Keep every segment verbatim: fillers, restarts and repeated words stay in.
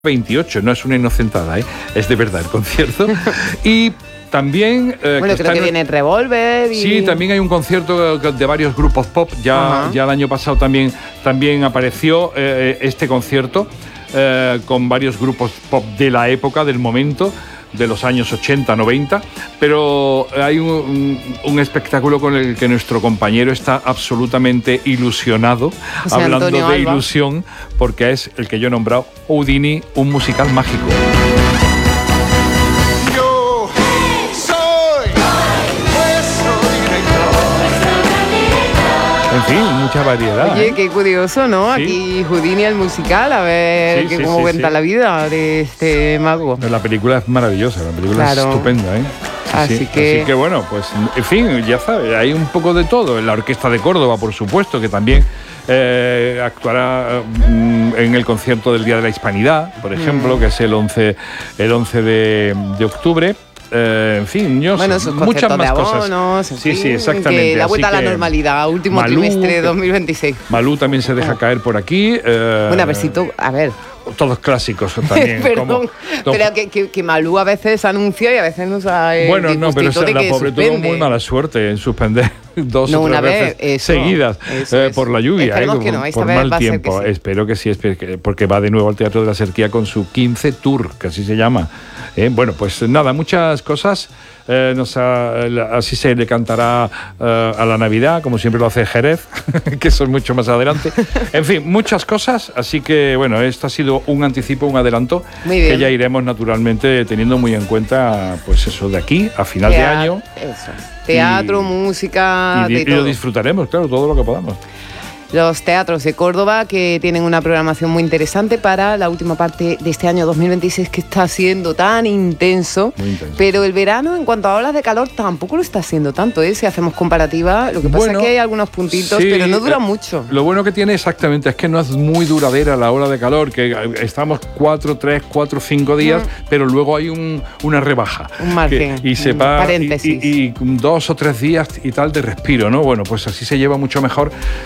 veintiocho, no es una inocentada, ¿eh? Es de verdad el concierto. Y también... Eh, bueno, que creo que en... viene Revolver y... Sí, también hay un concierto de varios grupos pop. Ya, uh-huh. ya el año pasado también, también apareció eh, este concierto eh, con varios grupos pop de la época, del momento, de los años ochenta, noventa, pero hay un, un, un espectáculo con el que nuestro compañero está absolutamente ilusionado, o sea, hablando Antonio de Alba. Ilusión, porque es el que yo he nombrado Houdini, un musical mágico. Yo soy vuestro director. En fin, mucha variedad. Oye, ¿eh? qué curioso, ¿no? ¿Sí? Aquí Houdini el musical, a ver sí, que sí, cómo sí, cuenta sí. la vida de este mago. La película es maravillosa, la película claro. es estupenda, ¿eh? Así, sí, que... así que bueno, pues en fin, ya sabes, hay un poco de todo. En la Orquesta de Córdoba, por supuesto, que también eh, actuará mm, en el concierto del Día de la Hispanidad, por ejemplo, mm. que es el once, el once de, de octubre. Eh, en fin, yo bueno, sé, muchas más de abonos, cosas. Sí, fin, sí, exactamente. Que la vuelta Así a la normalidad, último Malú, trimestre de dos mil veintiséis. Malú también se deja caer por aquí. Eh, bueno, a ver si tú, a ver. Todos clásicos también. Perdón, como, pero que, que, que Malú a veces anuncia y a veces nos ha... Bueno, no, pero esa, la pobre suspende. tuvo muy mala suerte en suspender dos no, o tres una veces vez, eso, seguidas eso, eh, eso. por la lluvia, Esperemos eh, que no, esta por vez mal va a ser tiempo. que sí. Espero que sí, espero que, porque va de nuevo al Teatro de la Serquía con su quince Tour, que así se llama. Eh, bueno, pues nada, muchas cosas. Eh, nos ha, así se le cantará uh, a la Navidad, como siempre lo hace Jerez, que eso es mucho más adelante. En fin, muchas cosas, así que bueno, esto ha sido un anticipo, un adelanto, que ya iremos naturalmente teniendo muy en cuenta, pues eso, de aquí a final Teatro, de año. Eso. Teatro, y, música, y, de y todo. lo disfrutaremos, claro, todo lo que podamos. Los teatros de Córdoba, que tienen una programación muy interesante para la última parte de este año dos mil veintiséis, que está siendo tan intenso, muy intenso. Pero el verano, en cuanto a olas de calor, tampoco lo está haciendo tanto, ¿eh? Si hacemos comparativa, lo que pasa bueno, es que hay algunos puntitos, sí, pero no dura eh, mucho. Lo bueno que tiene exactamente es que no es muy duradera la ola de calor, que estamos cuatro, tres, cuatro, cinco días, mm. pero luego hay un, una rebaja. Un margen, que, y se un va, paréntesis. Y, y, y dos o tres días y tal de respiro, ¿no? Bueno, pues así se lleva mucho mejor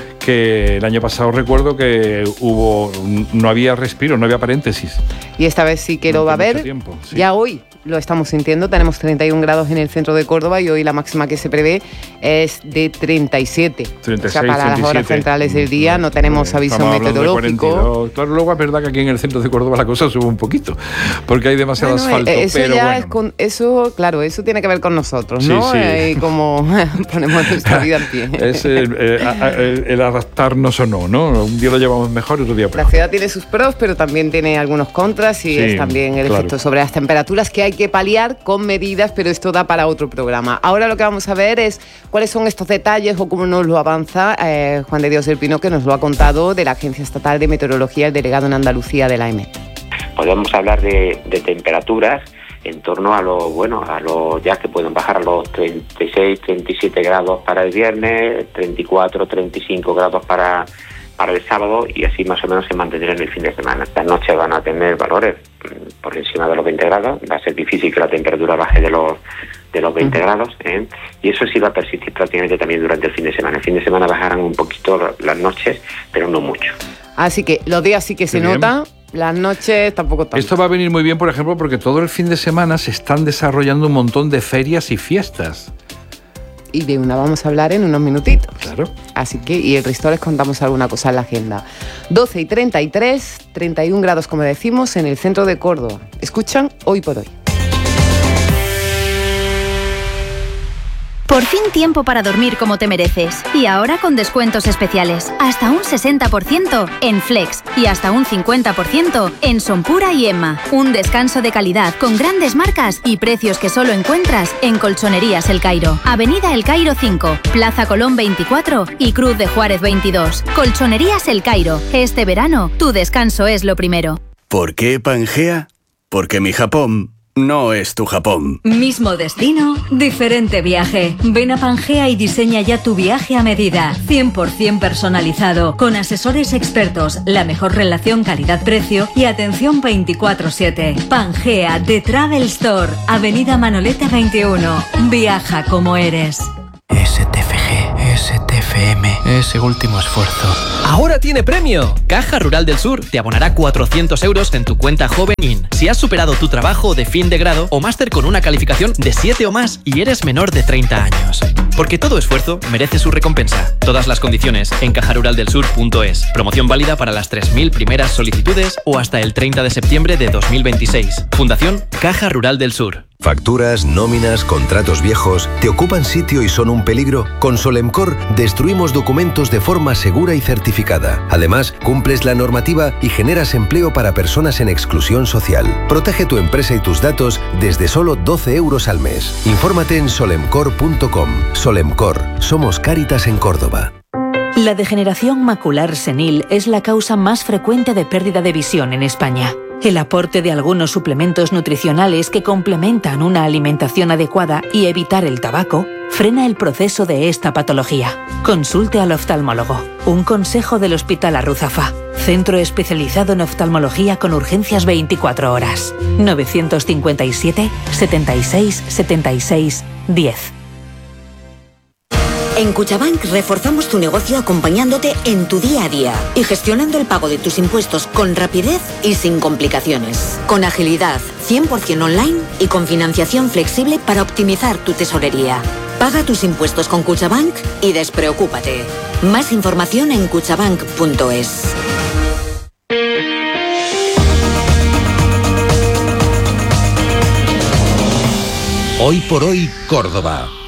que el año pasado. Recuerdo que hubo, no había respiro, no había paréntesis. Y esta vez sí que lo va a haber. Tiempo, sí. Ya hoy lo estamos sintiendo, tenemos treinta y un grados en el centro de Córdoba y hoy la máxima que se prevé es de treinta y siete. treinta y seis, o sea, para treinta y siete. Las horas centrales del día no tenemos sí, aviso meteorológico. Claro, luego es verdad que aquí en el centro de Córdoba la cosa sube un poquito, porque hay demasiado bueno, asfalto. Eso pero ya bueno. es con, eso, claro, eso tiene que ver con nosotros, ¿no? Sí, sí. Eh, y como ponemos nuestra vida en pie. Es el, el, el adaptarnos o no, ¿no? Un día lo llevamos mejor y otro día peor. La ciudad tiene sus pros, pero también tiene algunos contras y sí, es también el claro. efecto sobre las temperaturas que hay que paliar con medidas, pero esto da para otro programa. Ahora lo que vamos a ver es cuáles son estos detalles o cómo nos lo avanza eh, Juan de Dios del Pino, que nos lo ha contado de la Agencia Estatal de Meteorología, el delegado en Andalucía de la E M E T. Podemos hablar de, de temperaturas en torno a los, bueno, a los ya que pueden bajar a los treinta y seis, treinta y siete grados para el viernes, treinta y cuatro, treinta y cinco grados para, para el sábado y así más o menos se mantendrán en el fin de semana. Las noches van a tener valores por encima de los veinte grados, va a ser difícil que la temperatura baje de los de los veinte uh-huh. grados, ¿eh? Y eso sí va a persistir prácticamente también durante el fin de semana. El fin de semana bajarán un poquito las noches, pero no mucho. Así que los días sí que Qué se bien. nota. Las noches tampoco tanto. Esto va a venir muy bien, por ejemplo, porque todo el fin de semana se están desarrollando un montón de ferias y fiestas. Y de una vamos a hablar en unos minutitos. Claro. Así que, y el resto les contamos alguna cosa en la agenda. doce y treinta y tres, treinta y un grados, como decimos, en el centro de Córdoba. Escuchan Hoy por Hoy. Por fin tiempo para dormir como te mereces. Y ahora con descuentos especiales. Hasta un sesenta por ciento en Flex y hasta un cincuenta por ciento en Sonpura y Emma. Un descanso de calidad con grandes marcas y precios que solo encuentras en Colchonerías El Cairo. Avenida El Cairo cinco, Plaza Colón veinticuatro y Cruz de Juárez veintidós. Colchonerías El Cairo. Este verano, tu descanso es lo primero. ¿Por qué Pangea? Porque mi Japón no es tu Japón. Mismo destino, diferente viaje. Ven a Pangea y diseña ya tu viaje a medida. cien por ciento personalizado, con asesores expertos, la mejor relación calidad-precio y atención veinticuatro siete. Pangea, The Travel Store, Avenida Manoleta veintiuno. Viaja como eres. S T F G, S T F F M, ese último esfuerzo. ¡Ahora tiene premio! Caja Rural del Sur te abonará cuatrocientos euros en tu cuenta Joven In si has superado tu trabajo de fin de grado o máster con una calificación de siete o más y eres menor de treinta años. Porque todo esfuerzo merece su recompensa. Todas las condiciones en caja rural del sur punto es. Promoción válida para las tres mil primeras solicitudes o hasta el treinta de septiembre de dos mil veintiséis. Fundación Caja Rural del Sur. Facturas, nóminas, contratos viejos, ¿te ocupan sitio y son un peligro? Con Solemcor destruimos documentos de forma segura y certificada. Además, cumples la normativa y generas empleo para personas en exclusión social. Protege tu empresa y tus datos desde solo doce euros al mes. Infórmate en solemcor punto com. Solemcor, somos Cáritas en Córdoba. La degeneración macular senil es la causa más frecuente de pérdida de visión en España. El aporte de algunos suplementos nutricionales que complementan una alimentación adecuada y evitar el tabaco frena el proceso de esta patología. Consulte al oftalmólogo. Un consejo del Hospital Arruzafa. Centro especializado en oftalmología con urgencias veinticuatro horas. novecientos cincuenta y siete, setenta y seis, setenta y seis, diez. En Cuchabank reforzamos tu negocio acompañándote en tu día a día y gestionando el pago de tus impuestos con rapidez y sin complicaciones. Con agilidad, cien por ciento online y con financiación flexible para optimizar tu tesorería. Paga tus impuestos con Cuchabank y despreocúpate. Más información en cuchabank punto es. Hoy por hoy, Córdoba.